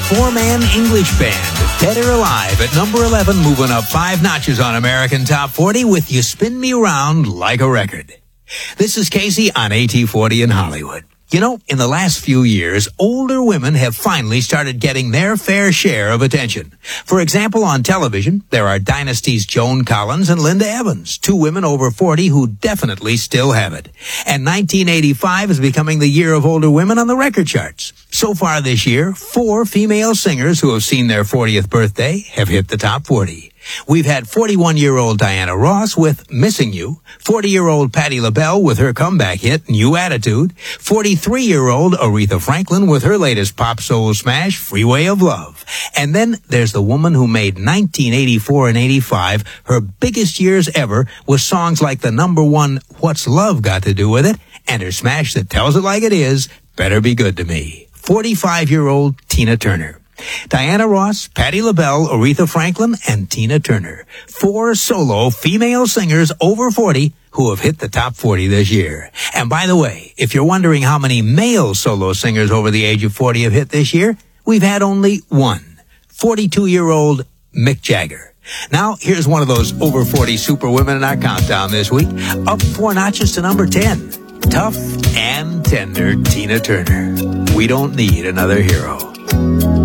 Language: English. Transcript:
four-man English band, Dead or Alive, at number 11, moving up 5 notches on American Top 40 with You Spin Me Round Like a Record. This is Casey on AT40 in Hollywood. You know, in the last few years, older women have finally started getting their fair share of attention. For example, on television, there are Dynasty's Joan Collins and Linda Evans, 2 women over 40 who definitely still have it. And 1985 is becoming the year of older women on the record charts. So far this year, 4 female singers who have seen their 40th birthday have hit the top 40. We've had 41-year-old Diana Ross with Missing You, 40-year-old Patti LaBelle with her comeback hit, New Attitude, 43-year-old Aretha Franklin with her latest pop soul smash, Freeway of Love. And then there's the woman who made 1984 and 85 her biggest years ever with songs like the number 1 What's Love Got to Do With It and her smash that tells it like it is, Better Be Good to Me. 45-year-old Tina Turner. Diana Ross, Patti LaBelle, Aretha Franklin, and Tina Turner. 4 solo female singers over 40 who have hit the top 40 this year. And by the way, if you're wondering how many male solo singers over the age of 40 have hit this year, we've had only one. 42-year-old Mick Jagger. Now, here's one of those over 40 superwomen in our countdown this week. Up 4 notches to number 10. Tough and tender Tina Turner. We don't need another hero.